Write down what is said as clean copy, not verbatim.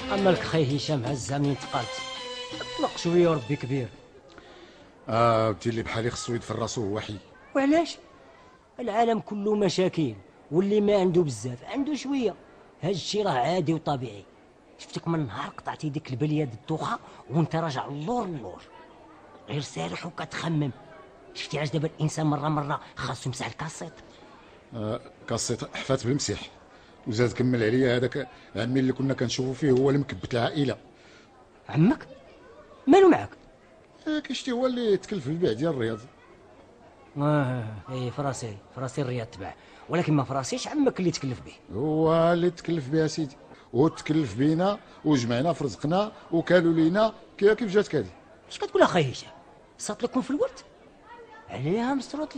اما لك خي هشام هزه منين تقالت، اطلق شويه وربي كبير. ودي اللي بحالي خصو يدفر راسو هو حي. وعلاش؟ العالم كله مشاكل، واللي ما عنده بزاف عنده شويه. هاد الشي راه عادي وطبيعي. شفتك من نهار قطعتي ديك البليه د الدوخه وانت راجع اللور اللور، غير سارح وكتخمم. شفتي علاش دابا الانسان مره خاصو يمسح الكاسيط؟ كاسيط حفات بالمسيح، وزاد كمل عليا هذاك عمي اللي كنا كنشوفو فيه هو اللي مكبت العائله. عمك مالو معاك؟ كشتي هو اللي تكلف البيع ديال الرياض. ايه فراسي الرياض تبع، ولكن ما فراسيش عمك اللي تكلف به. هو اللي تكلف بها سيدي، وتكلف بينا وجمعنا في رزقنا وكالوا لينا. كيف جات كادي؟ اش كتقول اخي هشام؟ صات لكم في الورد عليها مسروط